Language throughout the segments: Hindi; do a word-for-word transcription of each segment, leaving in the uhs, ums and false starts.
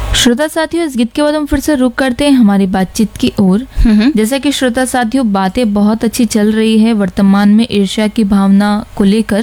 श्रोता साथियों, इस गीत के बाद हम फिर से रुक करते हैं हमारी बातचीत की ओर। जैसा कि श्रोता साथियों, बातें बहुत अच्छी चल रही है वर्तमान में ईर्ष्या की भावना को लेकर,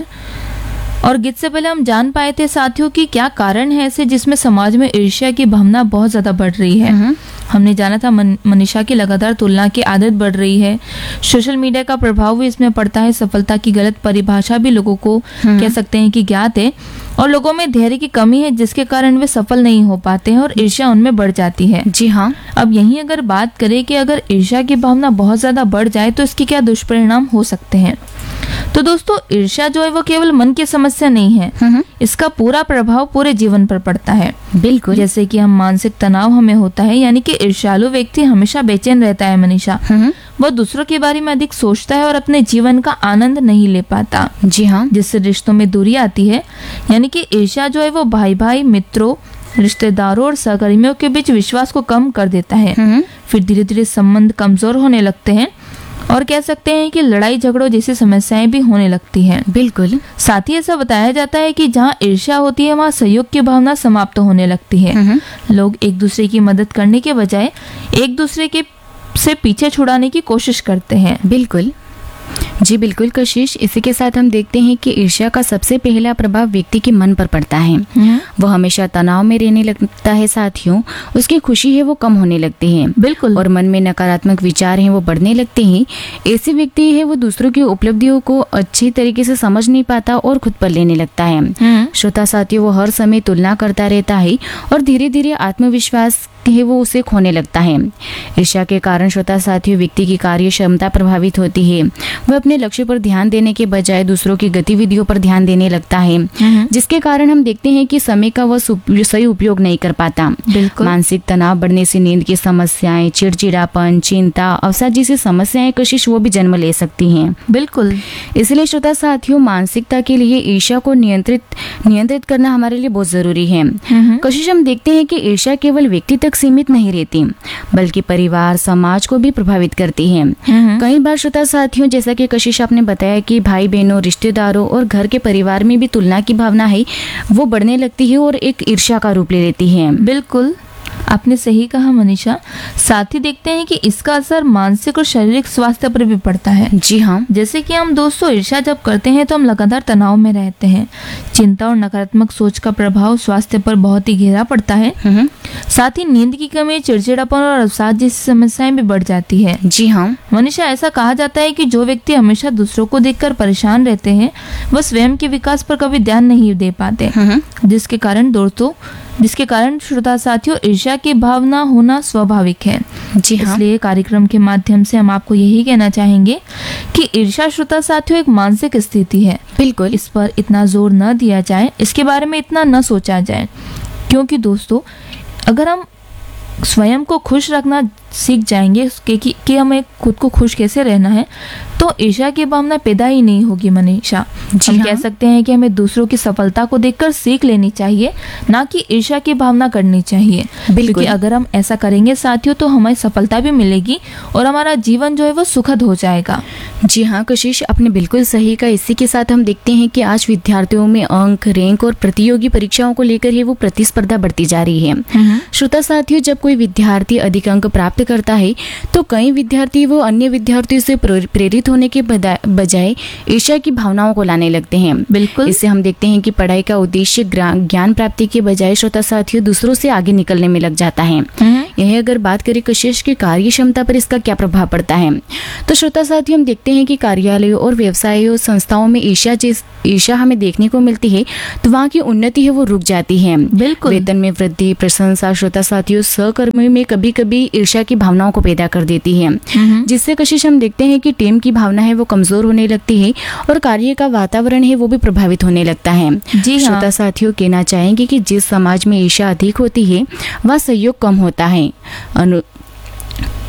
और गीत से पहले हम जान पाए थे साथियों कि क्या कारण है ऐसे जिसमें समाज में ईर्ष्या की भावना बहुत ज्यादा बढ़ रही है। हमने जाना था मन, मनीषा की लगातार तुलना की आदत बढ़ रही है, सोशल मीडिया का प्रभाव भी इसमें पड़ता है, सफलता की गलत परिभाषा भी लोगों को कह सकते हैं कि ज्ञात है, और लोगों में धैर्य की कमी है जिसके कारण वे सफल नहीं हो पाते हैं और ईर्ष्या उनमें बढ़ जाती है। जी हाँ। अब यहीं अगर बात करें कि अगर ईर्ष्या की भावना बहुत ज्यादा बढ़ जाए तो इसके क्या दुष्परिणाम हो सकते हैं। तो दोस्तों, ईर्ष्या जो है वो केवल मन की समस्या नहीं है, इसका पूरा प्रभाव पूरे जीवन पर पड़ता है। बिल्कुल। जैसे कि हम मानसिक तनाव हमें होता है, यानी कि ईर्ष्यालु व्यक्ति हमेशा बेचैन रहता है मनीषा, वो दूसरों के बारे में अधिक सोचता है और अपने जीवन का आनंद नहीं ले पाता। जी हाँ। जिससे रिश्तों में दूरी आती है, यानी कि ईर्ष्या जो है वो भाई भाई, मित्रों, रिश्तेदारों और सहकर्मियों के बीच विश्वास को कम कर देता है। फिर धीरे धीरे संबंध कमजोर होने लगते हैं और कह सकते हैं कि लड़ाई झगड़ों जैसी समस्याएं भी होने लगती हैं। बिल्कुल। साथ ही ऐसा बताया जाता है कि जहां ईर्ष्या होती है वहां सहयोग की भावना समाप्त होने लगती है। लोग एक दूसरे की मदद करने के बजाय एक दूसरे के से पीछे छुड़ाने की कोशिश करते हैं। बिल्कुल जी, बिल्कुल कशिश। इसी के साथ हम देखते हैं कि ईर्ष्या का सबसे पहला प्रभाव व्यक्ति के मन पर पड़ता है। वो हमेशा तनाव में रहने लगता है साथियों, उसकी खुशी है वो कम होने लगती है। बिल्कुल। और मन में नकारात्मक विचार हैं वो बढ़ने लगते हैं। ऐसे व्यक्ति है वो दूसरों की उपलब्धियों को अच्छी तरीके से समझ नहीं पाता और खुद पर लेने लगता है। श्रोता साथियों, वो हर समय तुलना करता रहता है और धीरे धीरे आत्मविश्वास है वो उसे खोने लगता है। ईर्ष्या के कारण श्रोता साथियों, व्यक्ति की कार्य क्षमता प्रभावित होती है। वह अपने लक्ष्य पर ध्यान देने के बजाय दूसरों की गतिविधियों पर ध्यान देने लगता है, जिसके कारण हम देखते हैं कि समय का वह सही उपयोग नहीं कर पाता। मानसिक तनाव बढ़ने से नींद की समस्याएं, चिड़चिड़ापन, चिंता, अवसाद जैसी समस्याएं कशिश वो भी जन्म ले सकती हैं। बिल्कुल। इसलिए श्रोता साथियों, मानसिकता के लिए ईर्ष्या को नियंत्रित नियंत्रित करना हमारे लिए बहुत जरूरी है। कशिश हम देखते हैं कि ईर्ष्या केवल व्यक्ति तक सीमित नहीं रहती, बल्कि परिवार, समाज को भी प्रभावित करती है। कई बार श्रोता साथियों, जैसा कि कशिश आपने बताया कि भाई बहनों, रिश्तेदारों और घर के परिवार में भी तुलना की भावना है वो बढ़ने लगती है और एक ईर्ष्या का रूप ले लेती है। बिल्कुल, आपने सही कहा मनीषा। साथ ही देखते हैं कि इसका असर मानसिक और शारीरिक स्वास्थ्य पर भी पड़ता है। जी हाँ। जैसे कि हम दोस्तों ईर्ष्या जब करते हैं तो हम लगातार तनाव में रहते हैं। चिंता और नकारात्मक सोच का प्रभाव स्वास्थ्य पर बहुत ही गहरा पड़ता है। साथ ही नींद की कमी, चिड़चिड़ापन और अवसाद जैसी समस्याएं भी बढ़ जाती है। जी हाँ। मनीषा, ऐसा कहा जाता है कि जो व्यक्ति हमेशा दूसरों को देखकर परेशान रहते हैं वह स्वयं के विकास पर कभी ध्यान नहीं दे पाते, जिसके कारण दोस्तों जिसके कारण श्रोता साथियों, ईर्ष्या की भावना होना स्वाभाविक है। जी हाँ। इसलिए कार्यक्रम के माध्यम से हम आपको यही कहना चाहेंगे कि ईर्ष्या श्रोता साथियों एक मानसिक स्थिति है। बिल्कुल। इस पर इतना जोर न दिया जाए, इसके बारे में इतना न सोचा जाए, क्योंकि दोस्तों अगर हम स्वयं को खुश रखना सीख जाएंगे कि, कि, कि हमें खुद को खुश कैसे रहना है, तो ईर्ष्या की भावना पैदा ही नहीं होगी मनीषा। हम हाँ। कह सकते हैं कि हमें दूसरों की सफलता को देखकर सीख लेनी चाहिए, ना कि ईर्ष्या की भावना करनी चाहिए। क्योंकि अगर हम ऐसा करेंगे साथियों तो हमें सफलता भी मिलेगी और हमारा जीवन जो है वो सुखद हो जाएगा। जी हाँ कशिश, आपने बिल्कुल सही कहा। इसी के साथ हम देखते हैं कि आज विद्यार्थियों में अंक, रैंक और प्रतियोगी परीक्षाओं को लेकर ही वो प्रतिस्पर्धा बढ़ती जा रही है। श्रोता साथियों, जब कोई विद्यार्थी अधिक अंक प्राप्त करता है तो कई विद्यार्थी वो अन्य विद्यार्थियों से प्रेरित होने के बजाय ईर्ष्या की भावनाओं को लाने लगते हैं। बिल्कुल। इससे हम देखते हैं कि पढ़ाई का उद्देश्य ज्ञान प्राप्ति के बजाय श्रोता साथियों दूसरों से आगे निकलने में लग जाता है। यह अगर बात करें कशिश की कार्य क्षमता पर इसका क्या प्रभाव पड़ता है, तो श्रोता साथियों हम देखते हैं कि कार्यालयों और व्यवसायों संस्थाओं में ईर्ष्या जिस ईर्ष्या हमें देखने को मिलती है तो वहाँ की उन्नति है वो रुक जाती है। बिल्कुल। वेतन में वृद्धि, प्रशंसा श्रोता साथियों सहकर्मियों में कभी कभी ईर्ष्या की भावनाओं को पैदा कर देती है, जिससे कशिश हम देखते हैं कि टीम की भावना है वो कमजोर होने लगती है और कार्य का वातावरण है वो भी प्रभावित होने लगता है। जी श्रोता हाँ। साथियों कहना चाहेंगे कि जिस समाज में ईर्ष्या अधिक होती है वह सहयोग कम होता है। अनु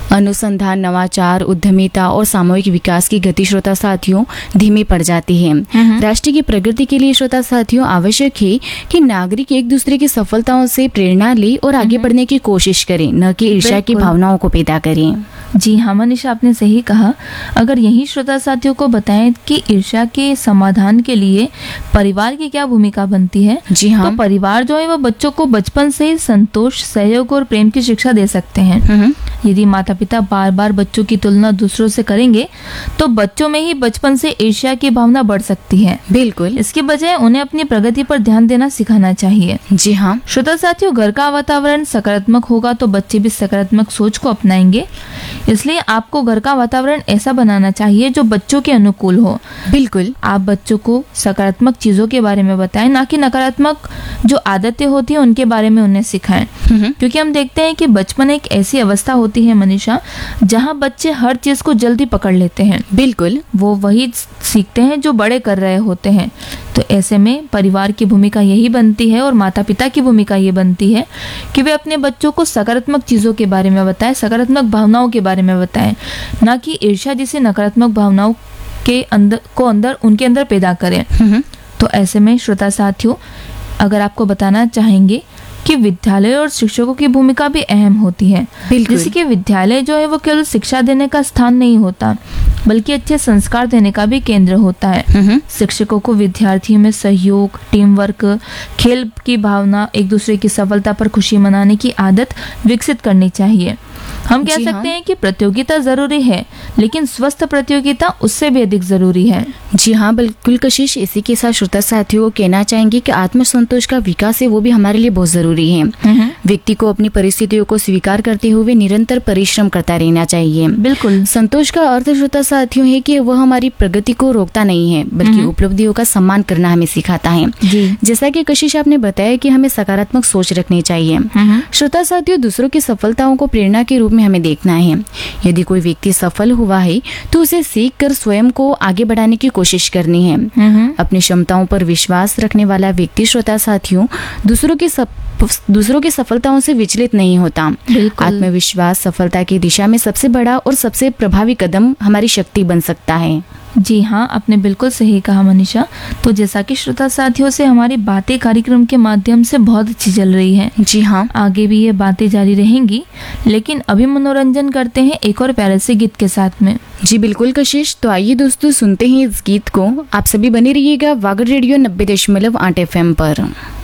अनुसंधान, नवाचार, उद्यमिता और सामूहिक विकास की गति श्रोता साथियों धीमी पड़ जाती है। राष्ट्र की प्रगति के लिए श्रोता साथियों आवश्यक है कि नागरिक एक दूसरे की सफलताओं से प्रेरणा ले और आगे बढ़ने की कोशिश करें, न कि ईर्ष्या की भावनाओं को पैदा करें। जी हाँ मनीषा, आपने सही कहा। अगर यही श्रोता साथियों को बताएं कि ईर्ष्या के समाधान के लिए परिवार की क्या भूमिका बनती है, जी हाँ, तो परिवार जो है वो बच्चों को बचपन से ही संतोष, सहयोग और प्रेम की शिक्षा दे सकते हैं। यदि माता पिता बार बार बच्चों की तुलना दूसरों से करेंगे तो बच्चों में ही बचपन से ईर्ष्या की भावना बढ़ सकती है। बिल्कुल। इसके बजाय उन्हें अपनी प्रगति पर ध्यान देना सिखाना चाहिए। जी हाँ श्रोता साथियों, घर का वातावरण सकारात्मक होगा तो बच्चे भी सकारात्मक सोच को अपनाएंगे। इसलिए आपको घर का वातावरण ऐसा बनाना चाहिए जो बच्चों के अनुकूल हो। बिल्कुल। आप बच्चों को सकारात्मक चीजों के बारे में बताएं, ना कि नकारात्मक जो आदतें होती हैं उनके बारे में उन्हें सिखाएं। क्योंकि हम देखते हैं कि बचपन एक ऐसी अवस्था होती है मनीषा, जहां बच्चे हर चीज को जल्दी पकड़ लेते हैं। बिल्कुल। वो वही सीखते हैं जो बड़े कर रहे होते हैं। तो ऐसे में परिवार की भूमिका यही बनती है और माता पिता की भूमिका ये बनती है कि वे अपने बच्चों को सकारात्मक चीजों के बारे में बताएं, सकारात्मक भावनाओं के बारे में बताएं, ना कि ईर्ष्या जैसी नकारात्मक भावनाओं के अंदर को अंदर उनके अंदर पैदा करें। तो ऐसे में श्रोता साथियों, अगर आपको बताना चाहेंगे कि विद्यालय और शिक्षकों की भूमिका भी अहम होती है। जैसे कि विद्यालय जो है वो केवल शिक्षा देने का स्थान नहीं होता, बल्कि अच्छे संस्कार देने का भी केंद्र होता है। शिक्षकों को विद्यार्थियों में सहयोग, टीम वर्क, खेल की भावना, एक दूसरे की सफलता पर खुशी मनाने की आदत विकसित करनी चाहिए। हम कह सकते हाँ। हैं कि प्रतियोगिता जरूरी है, लेकिन स्वस्थ प्रतियोगिता उससे भी अधिक जरूरी है। जी हाँ बिल्कुल कशिश, इसी के साथ श्रोता साथियों को कहना चाहेंगे कि आत्मसंतोष का विकास है वो भी हमारे लिए बहुत जरूरी है। व्यक्ति को अपनी परिस्थितियों को स्वीकार करते हुए निरंतर परिश्रम करता रहना चाहिए। बिल्कुल। संतोष का अर्थ श्रोता साथियों है कि वह हमारी प्रगति को रोकता नहीं है, बल्कि उपलब्धियों का सम्मान करना हमें सिखाता है। जैसा कि कशिश आपने बताया कि हमें सकारात्मक सोच रखनी चाहिए। श्रोता साथियों, दूसरों की सफलताओं को प्रेरणा के रूप में हमें देखना है। यदि कोई व्यक्ति सफल हुआ है तो उसे सीख कर स्वयं को आगे बढ़ाने की कोशिश करनी है। अपनी क्षमताओं पर विश्वास रखने वाला व्यक्ति श्रोता साथियों दूसरों की सप, दूसरों की सफलताओं से विचलित नहीं होता। आत्मविश्वास सफलता की दिशा में सबसे बड़ा और सबसे प्रभावी कदम हमारी शक्ति बन सकता है। जी हाँ, आपने बिल्कुल सही कहा मनीषा। तो जैसा कि श्रोता साथियों से हमारी बातें कार्यक्रम के माध्यम से बहुत अच्छी चल रही है। जी हाँ, आगे भी ये बातें जारी रहेंगी, लेकिन अभी मनोरंजन करते हैं एक और प्यारे से गीत के साथ में। जी बिल्कुल कशिश, तो आइए दोस्तों सुनते हैं इस गीत को। आप सभी बने रहिएगा वागर रेडियो नब्बे दशमलव आठ एफ एम पर।